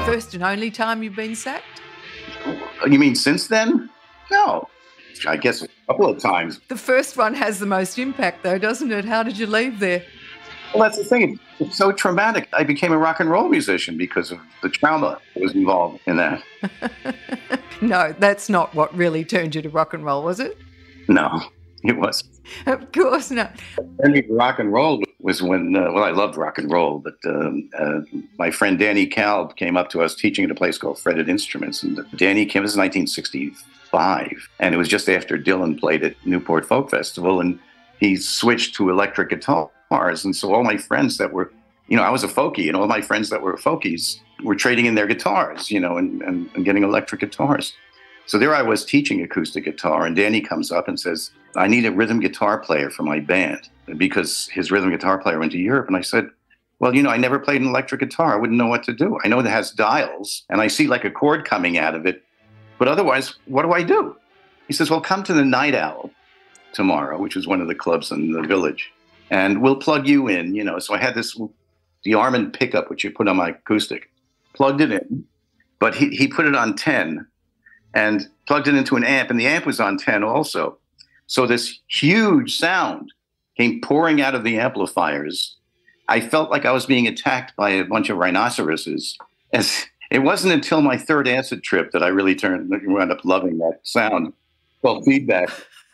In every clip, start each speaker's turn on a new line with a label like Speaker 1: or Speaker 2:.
Speaker 1: first and only time you've been sacked?
Speaker 2: You mean since then? No. I guess a couple of times.
Speaker 1: The first one has the most impact, though, doesn't it? How did you leave there?
Speaker 2: Well, that's the thing. It's so traumatic. I became a rock and roll musician because of the trauma that was involved in that.
Speaker 1: No, that's not what really turned you to rock and roll, was it?
Speaker 2: No, it wasn't.
Speaker 1: Of course not.
Speaker 2: Rock and roll was when, I loved rock and roll, but my friend Danny Kalb came up to us teaching at a place called Fretted Instruments. And Danny came, this is 1965, and it was just after Dylan played at Newport Folk Festival, and he switched to electric guitars. And so all my friends that were, I was a folkie, and all my friends that were folkies were trading in their guitars, and getting electric guitars. So there I was teaching acoustic guitar, and Danny comes up and says, I need a rhythm guitar player for my band, because his rhythm guitar player went to Europe. And I said, well, I never played an electric guitar. I wouldn't know what to do. I know it has dials, and I see like a chord coming out of it. But otherwise, what do I do? He says, well, come to the Night Owl tomorrow, which was one of the clubs in the village, and we'll plug you in. So I had the Armand pickup, which you put on my acoustic, plugged it in, but he put it on 10 and plugged it into an amp, and the amp was on 10 also. So this huge sound came pouring out of the amplifiers. I felt like I was being attacked by a bunch of rhinoceroses. It wasn't until my third acid trip that I really wound up loving that sound called feedback.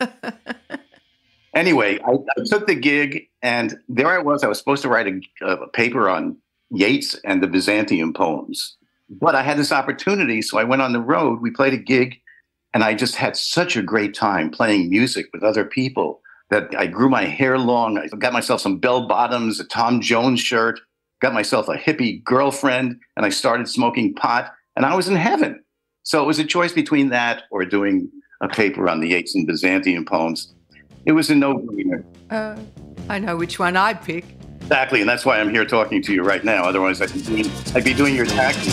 Speaker 2: Anyway, I took the gig, and there I was. I was supposed to write a paper on Yeats and the Byzantium poems. But I had this opportunity, so I went on the road. We played a gig, and I just had such a great time playing music with other people that I grew my hair long. I got myself some bell bottoms, a Tom Jones shirt, got myself a hippie girlfriend, and I started smoking pot, and I was in heaven. So it was a choice between that or doing a paper on the Yeats and Byzantium poems. It was a no-brainer.
Speaker 1: I know which one I'd pick.
Speaker 2: Exactly, and that's why I'm here talking to you right now. Otherwise, I'd be doing your taxes.